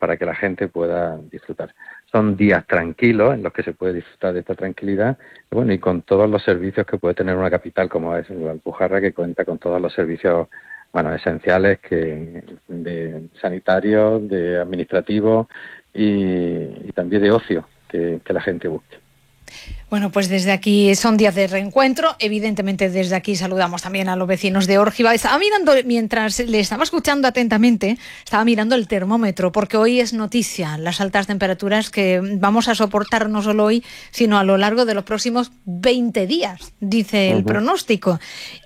para que la gente pueda disfrutar. Son días tranquilos en los que se puede disfrutar de esta tranquilidad, y con todos los servicios que puede tener una capital como es la Alpujarra, que cuenta con todos los servicios esenciales de sanitarios, de administrativos y también de ocio que la gente busque. Bueno, pues desde aquí son días de reencuentro. Evidentemente desde aquí saludamos también a los vecinos de Órgiva. Estaba mirando, mientras le estaba escuchando atentamente, estaba mirando el termómetro, porque hoy es noticia las altas temperaturas que vamos a soportar no solo hoy, sino a lo largo de los próximos 20 días, dice el pronóstico.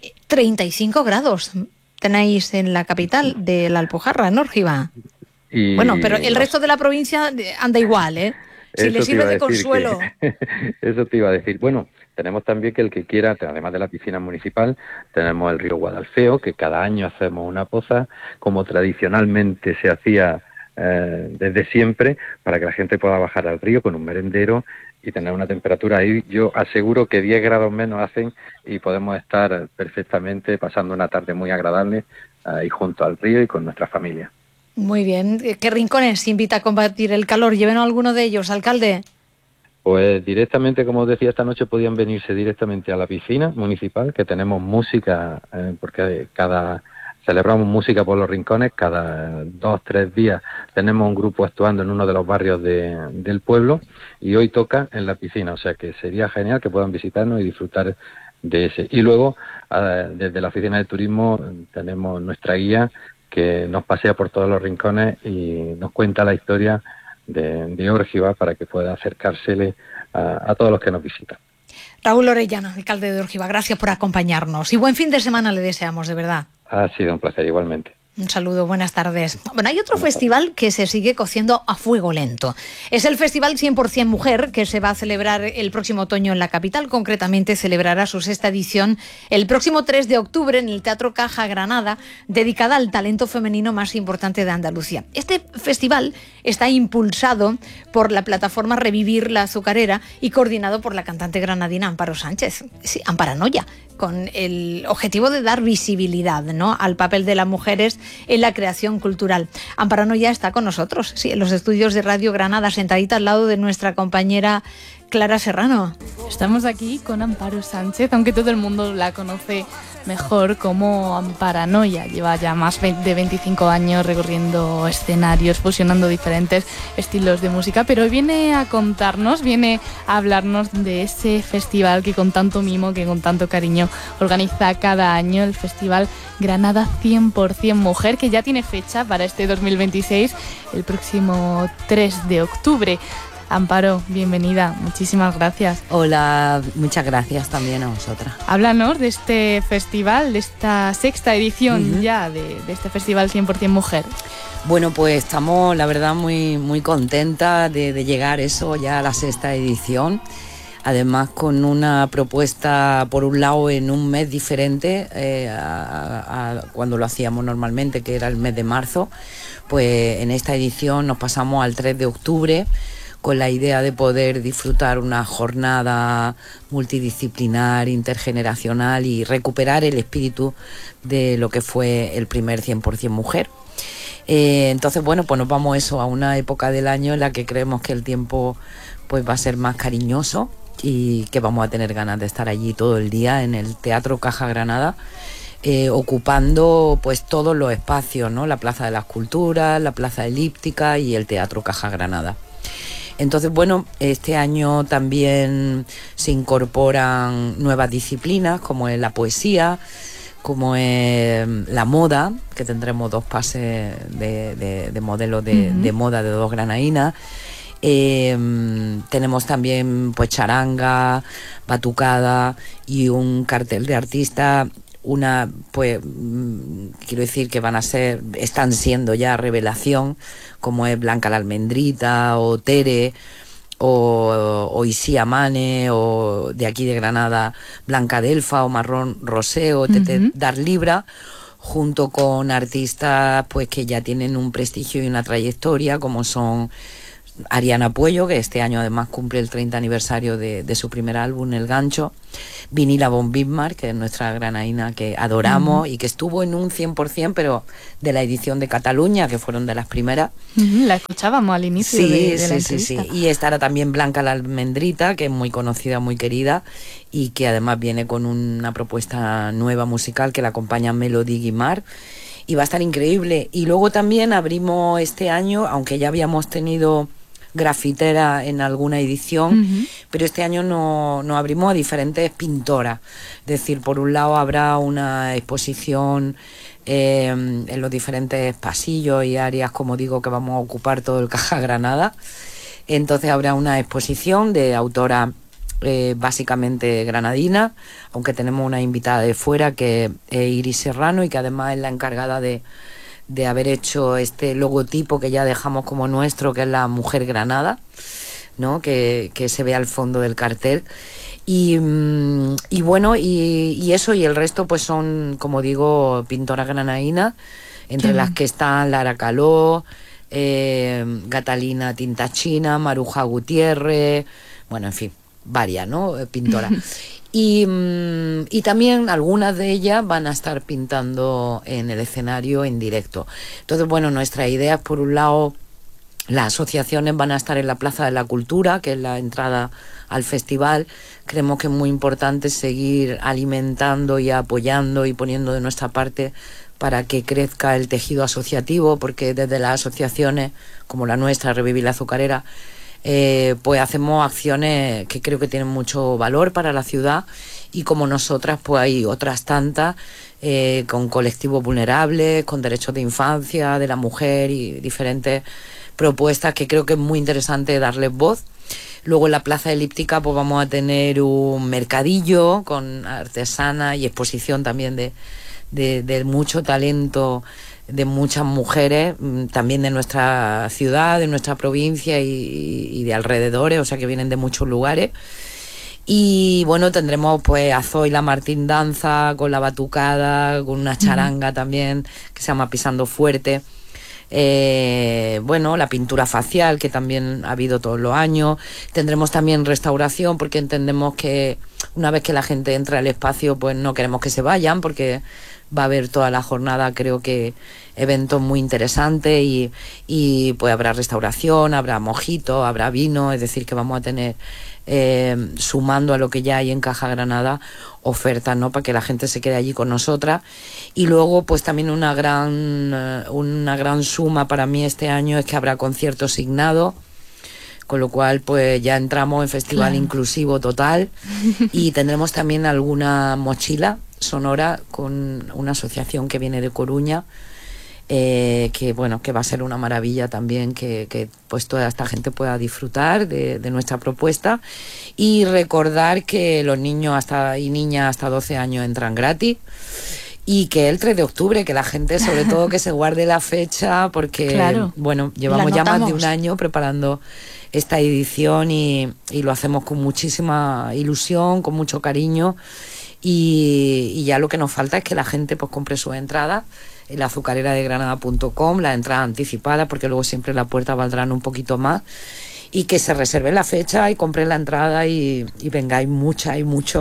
35 grados tenéis en la capital de la Alpujarra, en Órgiva. Bueno, pero el resto de la provincia anda igual, ¿eh? Si le sirve de consuelo. Eso te iba a decir. Bueno, tenemos también que el que quiera, además de la piscina municipal, tenemos el río Guadalfeo, que cada año hacemos una poza, como tradicionalmente se hacía desde siempre, para que la gente pueda bajar al río con un merendero y tener una temperatura ahí. Yo aseguro que 10 grados menos hacen y podemos estar perfectamente pasando una tarde muy agradable ahí junto al río y con nuestra familia. Muy bien. ¿Qué rincones invita a combatir el calor? Llévenos alguno de ellos, alcalde. Pues directamente, como os decía, esta noche podían venirse directamente a la piscina municipal, que tenemos música, porque celebramos música por los rincones, cada 2-3 días tenemos un grupo actuando en uno de los barrios del pueblo, y hoy toca en la piscina, o sea que sería genial que puedan visitarnos y disfrutar de ese. Y luego, desde la oficina de turismo, tenemos nuestra guía que nos pasea por todos los rincones y nos cuenta la historia de Órgiva para que pueda acercársele a todos los que nos visitan. Raúl Orellana, alcalde de Órgiva, gracias por acompañarnos y buen fin de semana le deseamos, de verdad. Ha sido un placer, igualmente. Un saludo, buenas tardes. Bueno, hay otro festival que se sigue cociendo a fuego lento. Es el Festival 100% Mujer, que se va a celebrar el próximo otoño en la capital. Concretamente, celebrará su 6ª edición el próximo 3 de octubre en el Teatro Caja Granada, dedicada al talento femenino más importante de Andalucía. Este festival está impulsado por la plataforma Revivir la Azucarera y coordinado por la cantante granadina Amparo Sánchez, sí, Amparanoia, con el objetivo de dar visibilidad, ¿no?, al papel de las mujeres en la creación cultural. Amparanoia está con nosotros, sí, en los estudios de Radio Granada, sentadita al lado de nuestra compañera Clara Serrano. Estamos aquí con Amparo Sánchez, aunque todo el mundo la conoce mejor como Amparanoia. Lleva ya más de 25 años recorriendo escenarios, fusionando diferentes estilos de música, pero hoy viene a contarnos, viene a hablarnos de ese festival que con tanto mimo, que con tanto cariño organiza cada año, el Festival Granada 100% Mujer, que ya tiene fecha para este 2026, el próximo 3 de octubre. Amparo, bienvenida, muchísimas gracias. Hola, muchas gracias también a vosotras. Háblanos de este festival, de esta 6ª edición ya de este Festival 100% Mujer. Bueno, pues estamos, la verdad, muy contentas de llegar eso ya a la 6ª edición. Además, con una propuesta, por un lado, en un mes diferente a cuando lo hacíamos normalmente, que era el mes de marzo. Pues en esta edición nos pasamos al 3 de octubre, con la idea de poder disfrutar una jornada multidisciplinar, intergeneracional y recuperar el espíritu de lo que fue el primer 100% Mujer. Entonces, bueno, pues nos vamos a una época del año en la que creemos que el tiempo pues va a ser más cariñoso y que vamos a tener ganas de estar allí todo el día en el Teatro Caja Granada, ocupando pues todos los espacios, ¿no? La Plaza de las Culturas, la Plaza Elíptica y el Teatro Caja Granada. Entonces, bueno, este año también se incorporan nuevas disciplinas, como es la poesía, como es la moda, que tendremos 2 pases de modelos de moda de 2 granadinas. Tenemos también pues charanga, batucada y un cartel de artistas. Una, pues, quiero decir que están siendo ya revelación, como es Blanca la Almendrita, o Tere, o Isia Mane, o de aquí de Granada, Blanca Delfa, o Marrón Rosé, o Tete Dar Libra, junto con artistas pues que ya tienen un prestigio y una trayectoria, como son Ariana Puello, que este año además cumple el 30 aniversario de su primer álbum, El Gancho, Vinila von Bismarck, que es nuestra granaína que adoramos y que estuvo en un 100%, pero de la edición de Cataluña, que fueron de las primeras. La escuchábamos al inicio de la entrevista. Sí. Y estará también Blanca la Almendrita, que es muy conocida, muy querida, y que además viene con una propuesta nueva musical que la acompaña Melody Guimard. Y va a estar increíble. Y luego también abrimos este año, aunque ya habíamos tenido grafitera en alguna edición, pero este año nos abrimos a diferentes pintoras. Es decir, por un lado habrá una exposición en los diferentes pasillos y áreas, como digo, que vamos a ocupar todo el Caja Granada. Entonces habrá una exposición de autoras básicamente granadina, aunque tenemos una invitada de fuera que es Iris Serrano y que además es la encargada de haber hecho este logotipo que ya dejamos como nuestro, que es la Mujer Granada, ¿no? Que se ve al fondo del cartel. Y bueno, y eso, y el resto pues son, como digo, pintoras granadinas, entre las que están Lara Caló, Catalina Tintachina, Maruja Gutiérrez, bueno, en fin, varias, ¿no? Pintoras. Y también algunas de ellas van a estar pintando en el escenario en directo. Entonces, bueno, nuestra idea es, por un lado, las asociaciones van a estar en la Plaza de la Cultura, que es la entrada al festival. Creemos que es muy importante seguir alimentando y apoyando y poniendo de nuestra parte para que crezca el tejido asociativo, porque desde las asociaciones, como la nuestra, Revivir la Azucarera, pues hacemos acciones que creo que tienen mucho valor para la ciudad, y como nosotras pues hay otras tantas con colectivos vulnerables, con derechos de infancia, de la mujer y diferentes propuestas que creo que es muy interesante darles voz. Luego en la Plaza Elíptica pues vamos a tener un mercadillo con artesanas y exposición también de mucho talento de muchas mujeres, también de nuestra ciudad, de nuestra provincia y de alrededores, o sea que vienen de muchos lugares. Y bueno, tendremos pues a Zoila Martín Danza con la batucada, con una charanga también que se llama Pisando Fuerte. Bueno, la pintura facial, que también ha habido todos los años. Tendremos también restauración, porque entendemos que una vez que la gente entra al espacio, pues no queremos que se vayan, porque va a haber toda la jornada, creo que eventos muy interesantes, y pues habrá restauración, habrá mojito, habrá vino, es decir que vamos a tener, sumando a lo que ya hay en Caja Granada, ofertas, ¿no?, para que la gente se quede allí con nosotras. Y luego pues también una gran suma para mí este año es que habrá conciertos signados, con lo cual pues ya entramos en festival inclusivo total. Y tendremos también alguna mochila sonora con una asociación que viene de Coruña, que bueno, que va a ser una maravilla también, que pues toda esta gente pueda disfrutar de nuestra propuesta. Y recordar que los niños y niñas hasta 12 años entran gratis, y que el 3 de octubre, que la gente sobre todo que se guarde la fecha, porque bueno, llevamos ya más de un año preparando esta edición y lo hacemos con muchísima ilusión, con mucho cariño, y ya lo que nos falta es que la gente pues compre su entrada en lazucareradeGranada.com, la entrada anticipada, porque luego siempre la puerta valdrán un poquito más, y que se reserve la fecha y compren la entrada y vengáis mucha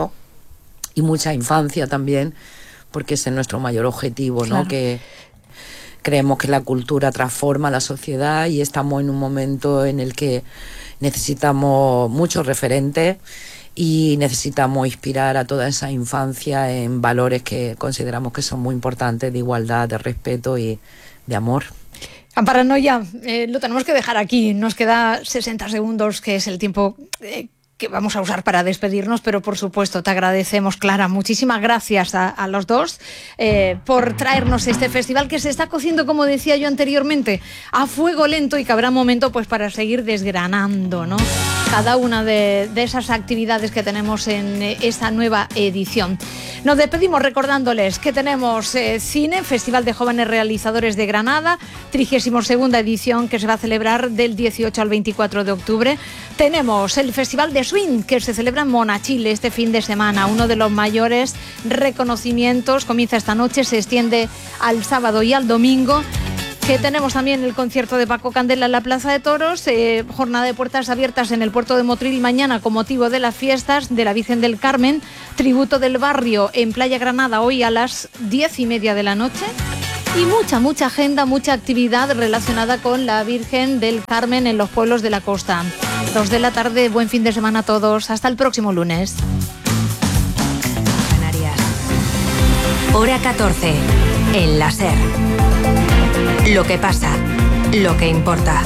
infancia también, porque ese es nuestro mayor objetivo, ¿no? Que creemos que la cultura transforma la sociedad, y estamos en un momento en el que necesitamos muchos referentes y necesitamos inspirar a toda esa infancia en valores que consideramos que son muy importantes, de igualdad, de respeto y de amor. Amparo Anoia, lo tenemos que dejar aquí. Nos queda 60 segundos, que es el tiempo que vamos a usar para despedirnos, pero por supuesto te agradecemos, Clara, muchísimas gracias a los dos por traernos este festival que se está cociendo, como decía yo anteriormente, a fuego lento, y que habrá momento pues para seguir desgranando, ¿no?, cada una de esas actividades que tenemos en esta nueva edición. Nos despedimos recordándoles que tenemos cine, Festival de Jóvenes Realizadores de Granada, 32ª edición, que se va a celebrar del 18 al 24 de octubre. Tenemos el Festival de Swing, que se celebra en Monachile este fin de semana, uno de los mayores reconocimientos. Comienza esta noche, se extiende al sábado y al domingo. Que tenemos también el concierto de Paco Candela en la Plaza de Toros, jornada de puertas abiertas en el puerto de Motril mañana con motivo de las fiestas de la Virgen del Carmen, tributo del barrio en Playa Granada hoy a las 10:30 de la noche y mucha agenda, mucha actividad relacionada con la Virgen del Carmen en los pueblos de la costa. 2 de la tarde, buen fin de semana a todos, hasta el próximo lunes. Canarias. Hora 14, en la SER. Lo que pasa, lo que importa.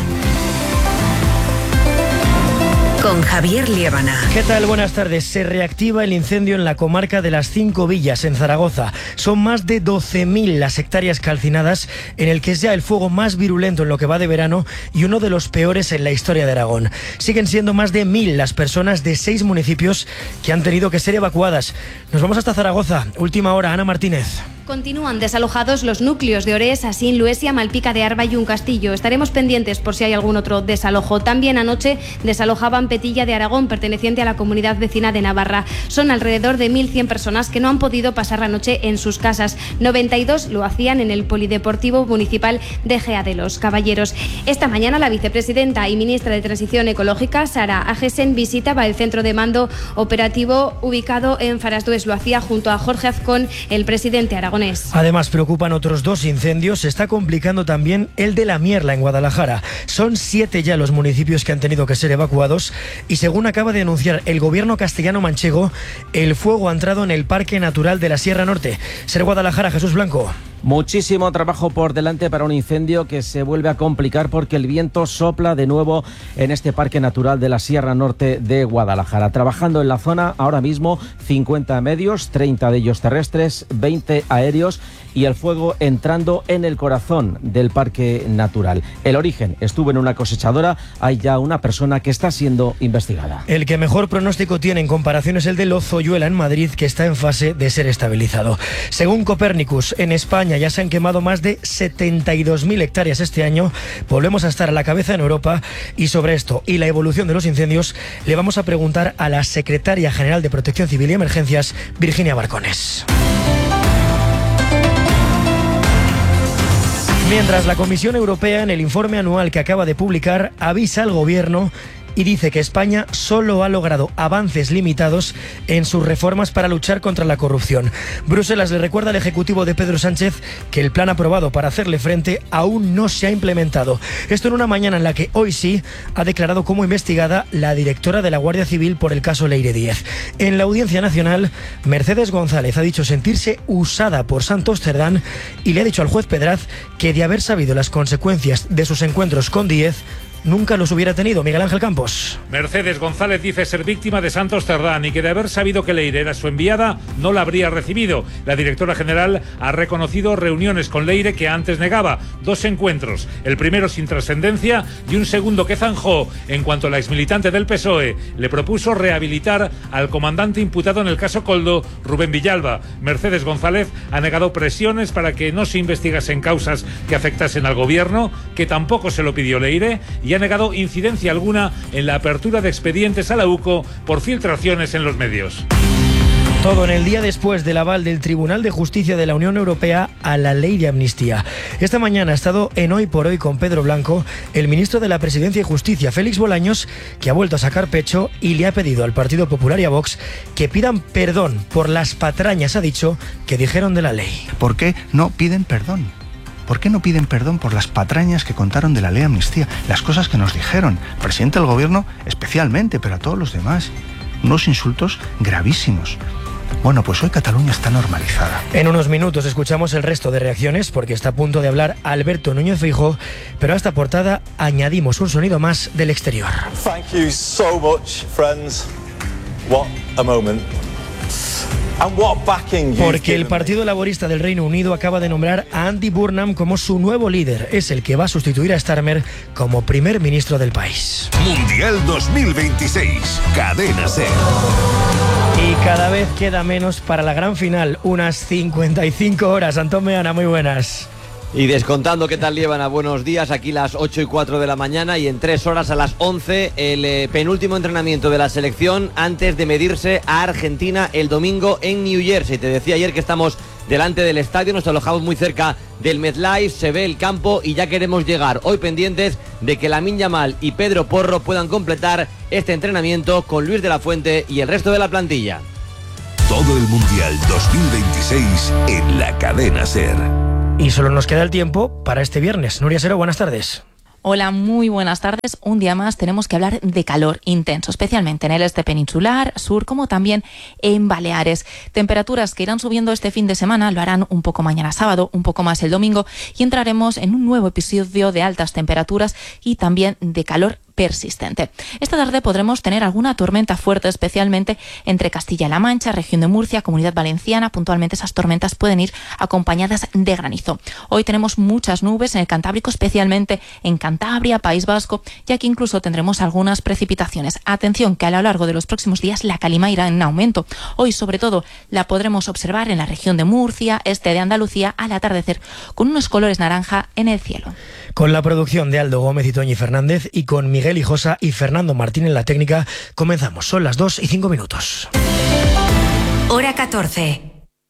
Con Javier Liébana. ¿Qué tal? Buenas tardes. Se reactiva el incendio en la comarca de las 5 Villas, en Zaragoza. Son más de 12.000 las hectáreas calcinadas, en el que es ya el fuego más virulento en lo que va de verano y uno de los peores en la historia de Aragón. Siguen siendo más de 1.000 las personas de 6 municipios que han tenido que ser evacuadas. Nos vamos hasta Zaragoza. Última hora, Ana Martínez. Continúan desalojados los núcleos de Orés, Asín, Luesia, Malpica de Arba y Un Castillo. Estaremos pendientes por si hay algún otro desalojo. También anoche desalojaban Petilla de Aragón, perteneciente a la comunidad vecina de Navarra. Son alrededor de 1.100 personas que no han podido pasar la noche en sus casas. 92 lo hacían en el Polideportivo Municipal de Gea de los Caballeros. Esta mañana la vicepresidenta y ministra de Transición Ecológica, Sara Agesen, visitaba el centro de mando operativo ubicado en Farasdues. Lo hacía junto a Jorge Azcón, el presidente aragonés. Además, preocupan otros 2 incendios. Se está complicando también el de La Mierla, en Guadalajara. Son 7 ya los municipios que han tenido que ser evacuados y, según acaba de anunciar el gobierno castellano-manchego, el fuego ha entrado en el Parque Natural de la Sierra Norte. Ser Guadalajara, Jesús Blanco. Muchísimo trabajo por delante para un incendio que se vuelve a complicar porque el viento sopla de nuevo en este Parque Natural de la Sierra Norte de Guadalajara. Trabajando en la zona ahora mismo 50 medios, 30 de ellos terrestres, 20 aéreos y el fuego entrando en el corazón del Parque Natural. El origen estuvo en una cosechadora, hay ya una persona que está siendo investigada. El que mejor pronóstico tiene en comparación es el de Lozoyuela en Madrid, que está en fase de ser estabilizado. Según Copernicus, en España ya se han quemado más de 72.000 hectáreas este año. Volvemos a estar a la cabeza en Europa y sobre esto y la evolución de los incendios le vamos a preguntar a la secretaria general de Protección Civil y Emergencias, Virginia Barcones. Mientras la Comisión Europea, en el informe anual que acaba de publicar, avisa al Gobierno y dice que España solo ha logrado avances limitados en sus reformas para luchar contra la corrupción. Bruselas le recuerda al Ejecutivo de Pedro Sánchez que el plan aprobado para hacerle frente aún no se ha implementado. Esto en una mañana en la que hoy sí ha declarado como investigada la directora de la Guardia Civil por el caso Leire Díez. En la Audiencia Nacional, Mercedes González ha dicho sentirse usada por Santos Cerdán y le ha dicho al juez Pedraz que de haber sabido las consecuencias de sus encuentros con Díez, nunca los hubiera tenido. Miguel Ángel Campos. Mercedes González dice ser víctima de Santos Cerdán y que de haber sabido que Leire era su enviada, no la habría recibido. La directora general ha reconocido reuniones con Leire que antes negaba. 2 encuentros, el primero sin trascendencia y un segundo que zanjó en cuanto la exmilitante del PSOE le propuso rehabilitar al comandante imputado en el caso Koldo, Rubén Villalba. Mercedes González ha negado presiones para que no se investigasen causas que afectasen al gobierno, que tampoco se lo pidió Leire, y ha negado incidencia alguna en la apertura de expedientes a la UCO por filtraciones en los medios. Todo en el día después del aval del Tribunal de Justicia de la Unión Europea a la ley de amnistía. Esta mañana ha estado en Hoy por Hoy con Pedro Blanco, el ministro de la Presidencia y Justicia, Félix Bolaños, que ha vuelto a sacar pecho y le ha pedido al Partido Popular y a Vox que pidan perdón por las patrañas, ha dicho, que dijeron de la ley. ¿Por qué no piden perdón? ¿Por qué no piden perdón por las patrañas que contaron de la ley de amnistía? Las cosas que nos dijeron, el presidente del gobierno especialmente, pero a todos los demás. Unos insultos gravísimos. Bueno, pues hoy Cataluña está normalizada. En unos minutos escuchamos el resto de reacciones porque está a punto de hablar Alberto Núñez Feijóo, pero a esta portada añadimos un sonido más del exterior. Thank you so much, friends. What a moment. Porque el Partido Laborista del Reino Unido acaba de nombrar a Andy Burnham como su nuevo líder. Es el que va a sustituir a Starmer como primer ministro del país. Mundial 2026, Cadena SER. Y cada vez queda menos para la gran final, unas 55 horas. Antón Meana, muy buenas. Y descontando qué tal llevan a buenos días, aquí las 8:04 de la mañana y en 3 horas a las 11 el penúltimo entrenamiento de la selección antes de medirse a Argentina el domingo en New Jersey. Te decía ayer que estamos delante del estadio, nos alojamos muy cerca del MetLife, se ve el campo y ya queremos llegar. Hoy pendientes de que Lamine Yamal y Pedro Porro puedan completar este entrenamiento con Luis de la Fuente y el resto de la plantilla. Todo el Mundial 2026 en la cadena SER. Y solo nos queda el tiempo para este viernes. Nuria Sero, buenas tardes. Hola, muy buenas tardes. Un día más tenemos que hablar de calor intenso, especialmente en el este peninsular, sur, como también en Baleares. Temperaturas que irán subiendo este fin de semana, lo harán un poco mañana sábado, un poco más el domingo, y entraremos en un nuevo episodio de altas temperaturas y también de calor persistente. Esta tarde podremos tener alguna tormenta fuerte, especialmente entre Castilla-La Mancha, región de Murcia, Comunidad Valenciana. Puntualmente esas tormentas pueden ir acompañadas de granizo. Hoy tenemos muchas nubes en el Cantábrico, especialmente en Cantabria, País Vasco, y aquí incluso tendremos algunas precipitaciones. Atención, que a lo largo de los próximos días la calima irá en aumento. Hoy, sobre todo, la podremos observar en la región de Murcia, este de Andalucía, al atardecer, con unos colores naranja en el cielo. Con la producción de Aldo Gómez y Toñi Fernández y con Miguel Hijosa y Fernando Martín en la técnica, comenzamos. Son las 2:05. Hora 14.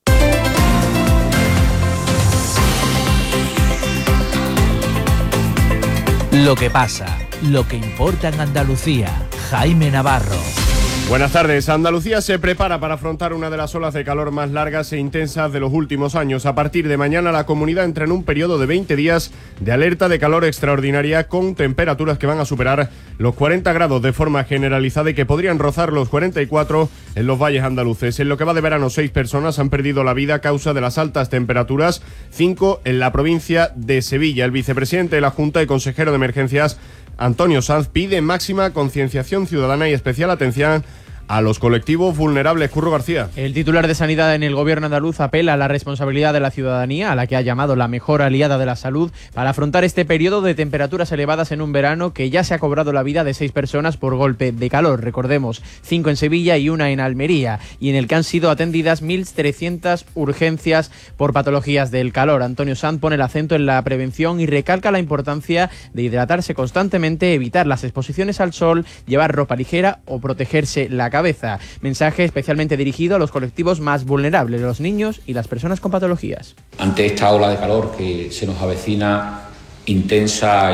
Lo que pasa, lo que importa en Andalucía. Jaime Navarro. Buenas tardes. Andalucía se prepara para afrontar una de las olas de calor más largas e intensas de los últimos años. A partir de mañana la comunidad entra en un periodo de 20 días de alerta de calor extraordinaria con temperaturas que van a superar los 40 grados de forma generalizada y que podrían rozar los 44 en los valles andaluces. En lo que va de verano, 6 personas han perdido la vida a causa de las altas temperaturas, 5 en la provincia de Sevilla. El vicepresidente de la Junta y consejero de Emergencias, Antonio Sanz, pide máxima concienciación ciudadana y especial atención a los colectivos vulnerables. Curro García. El titular de Sanidad en el gobierno andaluz apela a la responsabilidad de la ciudadanía, a la que ha llamado la mejor aliada de la salud, para afrontar este periodo de temperaturas elevadas en un verano que ya se ha cobrado la vida de 6 personas por golpe de calor. Recordemos, 5 en Sevilla y 1 en Almería, y en el que han sido atendidas 1.300 urgencias por patologías del calor. Antonio Sanz pone el acento en la prevención y recalca la importancia de hidratarse constantemente, evitar las exposiciones al sol, llevar ropa ligera o protegerse la cabeza. Mensaje especialmente dirigido a los colectivos más vulnerables, los niños y las personas con patologías. Ante esta ola de calor que se nos avecina intensa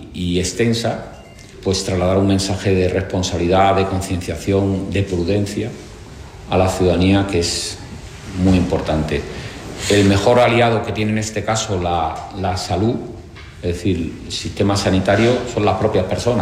y extensa, pues trasladar un mensaje de responsabilidad, de concienciación, de prudencia a la ciudadanía, que es muy importante. El mejor aliado que tiene en este caso la salud, es decir, el sistema sanitario, son las propias personas,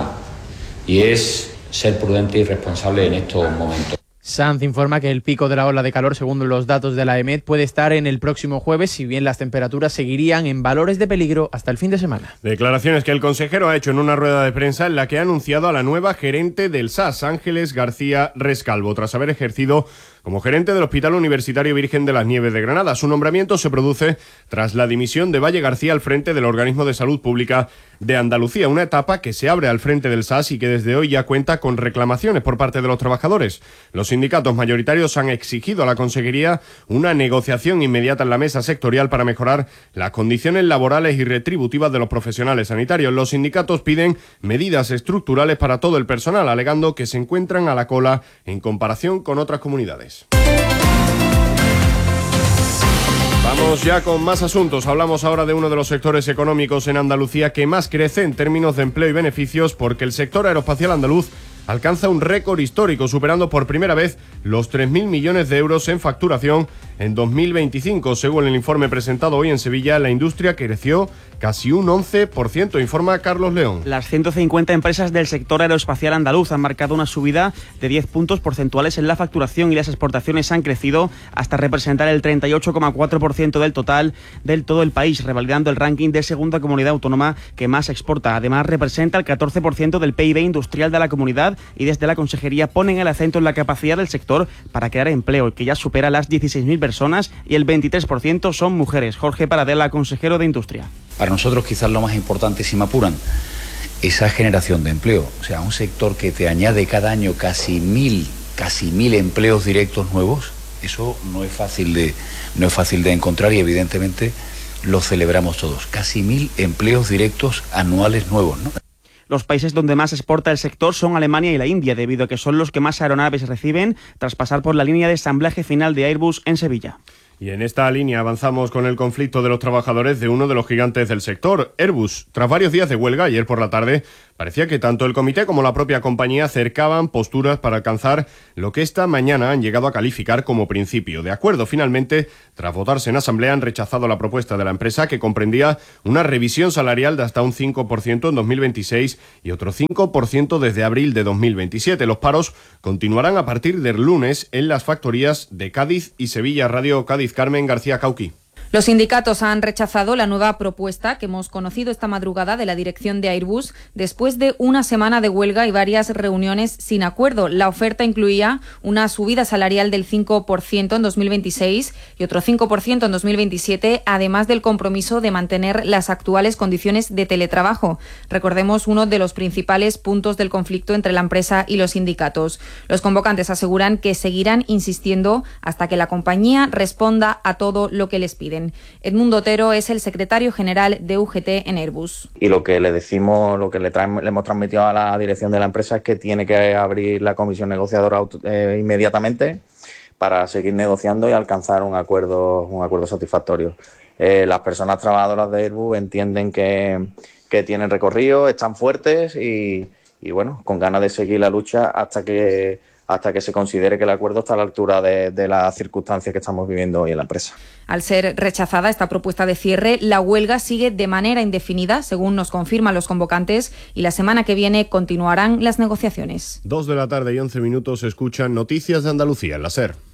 y es ser prudente y responsable en estos momentos. Sanz informa que el pico de la ola de calor, según los datos de la EMET, puede estar en el próximo jueves, si bien las temperaturas seguirían en valores de peligro hasta el fin de semana. Declaraciones que el consejero ha hecho en una rueda de prensa en la que ha anunciado a la nueva gerente del SAS, Ángeles García Rescalvo, tras haber ejercido como gerente del Hospital Universitario Virgen de las Nieves de Granada. Su nombramiento se produce tras la dimisión de Valle García al frente del Organismo de Salud Pública de Andalucía, una etapa que se abre al frente del SAS y que desde hoy ya cuenta con reclamaciones por parte de los trabajadores. Los sindicatos mayoritarios han exigido a la Consejería una negociación inmediata en la mesa sectorial para mejorar las condiciones laborales y retributivas de los profesionales sanitarios. Los sindicatos piden medidas estructurales para todo el personal, alegando que se encuentran a la cola en comparación con otras comunidades. Vamos ya con más asuntos. Hablamos ahora de uno de los sectores económicos en Andalucía que más crece en términos de empleo y beneficios, porque el sector aeroespacial andaluz alcanza un récord histórico, superando por primera vez los 3.000 millones de euros en facturación en 2025. Según el informe presentado hoy en Sevilla, la industria creció casi un 11%, informa Carlos León. Las 150 empresas del sector aeroespacial andaluz han marcado una subida de 10 puntos porcentuales en la facturación y las exportaciones han crecido hasta representar el 38,4% del total del todo el país, revalidando el ranking de segunda comunidad autónoma que más exporta. Además, representa el 14% del PIB industrial de la comunidad y desde la Consejería ponen el acento en la capacidad del sector para crear empleo, que ya supera las 16.000 personas y el 23% son mujeres. Jorge Paradela, consejero de Industria. Para nosotros quizás lo más importante, si me apuran, esa generación de empleo. O sea, un sector que te añade cada año casi mil empleos directos nuevos, eso no es fácil de encontrar y evidentemente lo celebramos todos. Casi 1.000 empleos directos anuales nuevos, ¿no? Los países donde más exporta el sector son Alemania y la India, debido a que son los que más aeronaves reciben tras pasar por la línea de ensamblaje final de Airbus en Sevilla. Y en esta línea avanzamos con el conflicto de los trabajadores de uno de los gigantes del sector, Airbus. Tras varios días de huelga, ayer por la tarde, parecía que tanto el comité como la propia compañía acercaban posturas para alcanzar lo que esta mañana han llegado a calificar como principio de acuerdo. Finalmente, tras votarse en asamblea, han rechazado la propuesta de la empresa, que comprendía una revisión salarial de hasta un 5% en 2026 y otro 5% desde abril de 2027. Los paros continuarán a partir del lunes en las factorías de Cádiz y Sevilla. Radio Cádiz, Carmen García Cauqui. Los sindicatos han rechazado la nueva propuesta que hemos conocido esta madrugada de la dirección de Airbus después de una semana de huelga y varias reuniones sin acuerdo. La oferta incluía una subida salarial del 5% en 2026 y otro 5% en 2027, además del compromiso de mantener las actuales condiciones de teletrabajo. Recordemos uno de los principales puntos del conflicto entre la empresa y los sindicatos. Los convocantes aseguran que seguirán insistiendo hasta que la compañía responda a todo lo que les piden. Edmundo Otero es el secretario general de UGT en Airbus. Y lo que le decimos, lo que le hemos transmitido a la dirección de la empresa es que tiene que abrir la comisión negociadora inmediatamente para seguir negociando y alcanzar un acuerdo satisfactorio. Las personas trabajadoras de Airbus entienden que tienen recorrido, están fuertes y bueno, con ganas de seguir la lucha hasta que se considere que el acuerdo está a la altura de las circunstancias que estamos viviendo hoy en la empresa. Al ser rechazada esta propuesta de cierre, la huelga sigue de manera indefinida, según nos confirman los convocantes, y la semana que viene continuarán las negociaciones. 2 de la tarde y 11 minutos, escuchan Noticias de Andalucía en la SER.